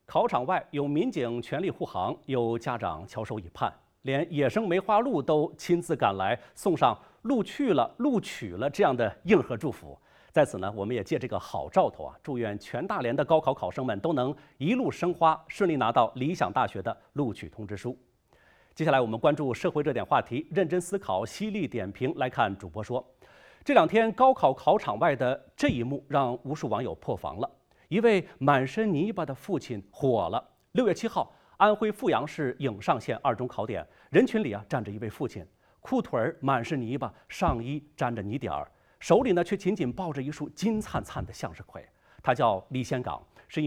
考场外有民警全力护航，有家长翘首以盼，连野生梅花鹿都亲自赶来送上录取了这样的应和祝福。在此呢，我们也借这个好兆头祝愿全大连的高考考生们都能一路生花，顺利拿到理想大学的录取通知书。接下来我们关注社会热点话题，认真思考，犀利点评。来看主播说，这两天高考考场外的这一幕让无数网友破防了。一位满身泥巴的父亲火了。6月7号，安徽阜阳市颍上县2中考点，人群里站着一位父亲，裤腿满是泥巴，上衣沾着泥点儿，手里呢却紧紧抱着一束金灿灿的向日葵。他叫李先岗，